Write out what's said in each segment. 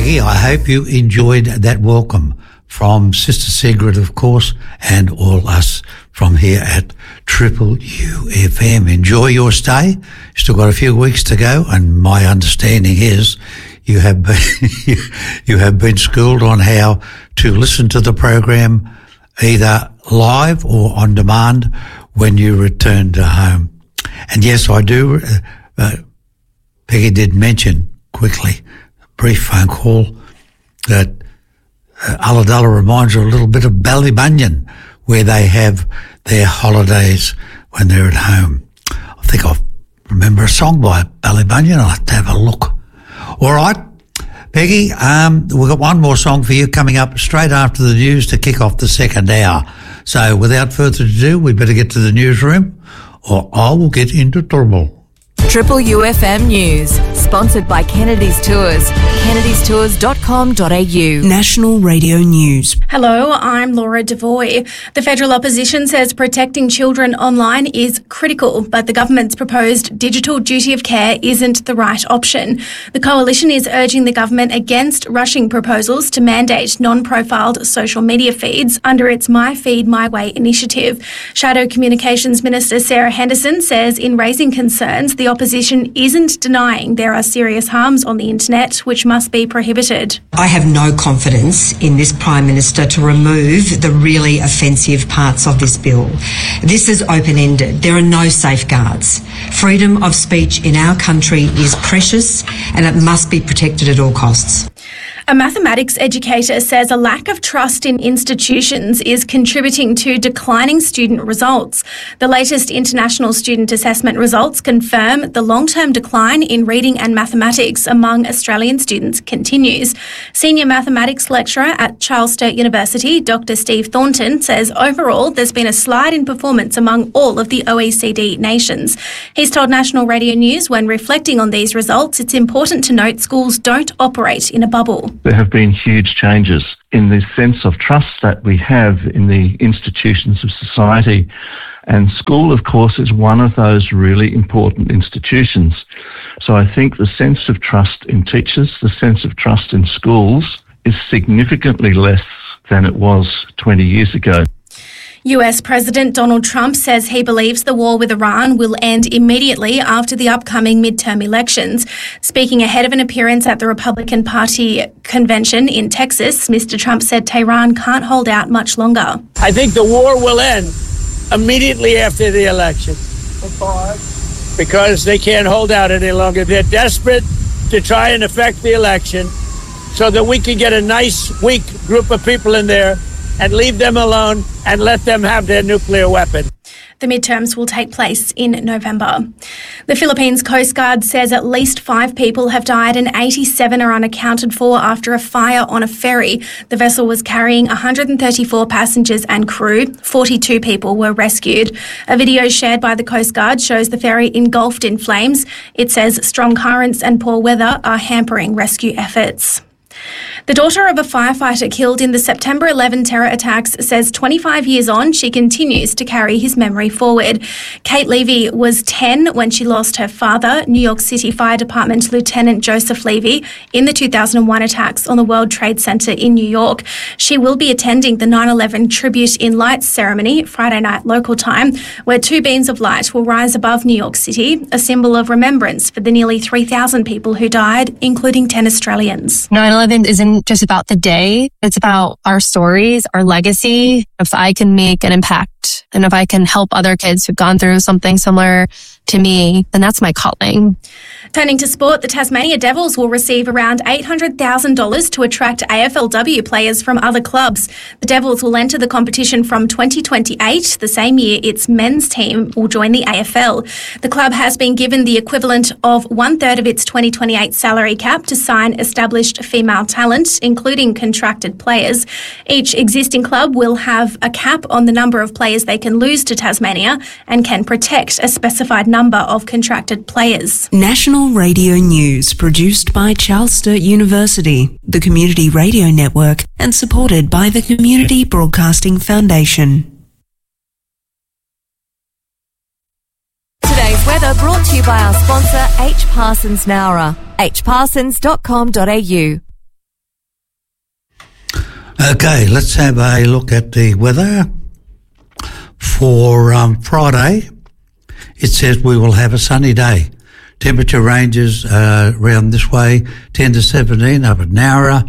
Peggy, I hope you enjoyed that welcome from Sister Sigrid, of course, and all us from here at Triple UFM. Enjoy your stay. Still got a few weeks to go, and my understanding is you have been, you have been schooled on how to listen to the program either live or on demand when you return to home. And yes, I do, Peggy did mention quickly, a brief phone call, that Ulladulla reminds her a little bit of Ballybunion, where they have their holidays when they're at home. I think I remember a song by Ballybunion. I'll have to have a look. All right, Peggy, we've got one more song for you coming up straight after the news to kick off the second hour. So without further ado, we better get to the newsroom or I will get into trouble. Triple UFM News, sponsored by Kennedy's Tours, kennedystours.com.au. National Radio News. Hello, I'm Laura Devoy. The federal opposition says protecting children online is critical, but the government's proposed digital duty of care isn't the right option. The coalition is urging the government against rushing proposals to mandate non-profiled social media feeds under its My Feed My Way initiative. Shadow Communications Minister Sarah Henderson says in raising concerns, the opposition isn't denying there are serious harms on the internet which must be prohibited. I have no confidence in this Prime Minister to remove the really offensive parts of this bill. This is open-ended. There are no safeguards. Freedom of speech in our country is precious and it must be protected at all costs. A mathematics educator says a lack of trust in institutions is contributing to declining student results. The latest international student assessment results confirm the long-term decline in reading and mathematics among Australian students continues. Senior mathematics lecturer at Charles Sturt University, Dr. Steve Thornton, says overall there's been a slide in performance among all of the OECD nations. He's told National Radio News when reflecting on these results, it's important to note schools don't operate in a bubble. There have been huge changes in the sense of trust that we have in the institutions of society. And school, of course, is one of those really important institutions. So I think the sense of trust in teachers, the sense of trust in schools is significantly less than it was 20 years ago. US President Donald Trump says he believes the war with Iran will end immediately after the upcoming midterm elections. Speaking ahead of an appearance at the Republican Party convention in Texas, Mr. Trump said Tehran can't hold out much longer. I think the war will end immediately after the election. Because they can't hold out any longer. They're desperate to try and affect the election so that we can get a nice, weak group of people in there and leave them alone and let them have their nuclear weapon. The midterms will take place in November. The Philippines Coast Guard says at least 5 people have died and 87 are unaccounted for after a fire on a ferry. The vessel was carrying 134 passengers and crew. 42 people were rescued. A video shared by the Coast Guard shows the ferry engulfed in flames. It says strong currents and poor weather are hampering rescue efforts. The daughter of a firefighter killed in the September 11 terror attacks says 25 years on, she continues to carry his memory forward. Kate Levy was 10 when she lost her father, New York City Fire Department Lieutenant Joseph Levy, in the 2001 attacks on the World Trade Center in New York. She will be attending the 9/11 Tribute in Lights ceremony Friday night local time, where 2 beams of light will rise above New York City, a symbol of remembrance for the nearly 3,000 people who died, including 10 Australians. 9/11 isn't just about the day. It's about our stories, our legacy. If I can make an impact and if I can help other kids who've gone through something similar to me, then that's my calling. Turning to sport, the Tasmania Devils will receive around $800,000 to attract AFLW players from other clubs. The Devils will enter the competition from 2028, the same year its men's team will join the AFL. The club has been given the equivalent of 1/3 of its 2028 salary cap to sign established female talent, including contracted players. Each existing club will have a cap on the number of players they can lose to Tasmania and can protect a specified number of contracted players. National Radio News, produced by Charles Sturt University, the Community Radio Network, and supported by the Community Broadcasting Foundation. Today's weather brought to you by our sponsor, H. Parsons Nowra, hparsons.com.au. Okay, let's have a look at the weather for Friday. It says we will have a sunny day. Temperature ranges around this way, 10 to 17 up at Nowra,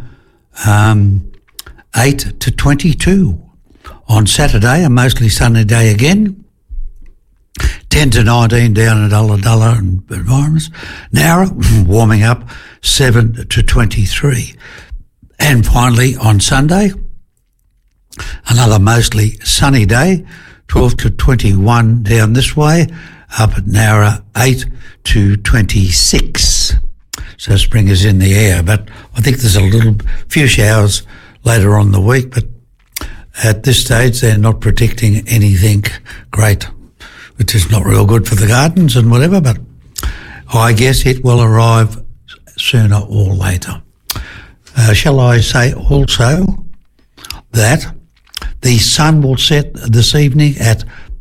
8 to 22. On Saturday, a mostly sunny day again, 10 to 19 down at Ulladulla and environments. Nowra, warming up, 7 to 23. And finally, on Sunday, another mostly sunny day, 12 to 21 down this way, up at Nowra, 8 to 26. So spring is in the air, but I think there's a few showers later on in the week, but at this stage they're not predicting anything great, which is not real good for the gardens and whatever, but I guess it will arrive sooner or later. Shall I say also that the sun will set this evening at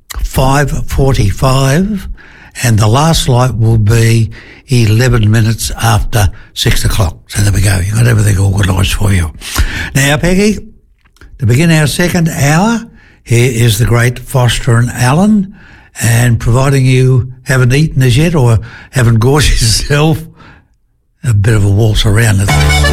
5:45 and the last light will be 11 minutes after 6 o'clock. So there we go. You've got everything organised for you. Now, Peggy, to begin our second hour, here is the great Foster and Allen, and providing you haven't eaten as yet or haven't gorged yourself, a bit of a waltz around it.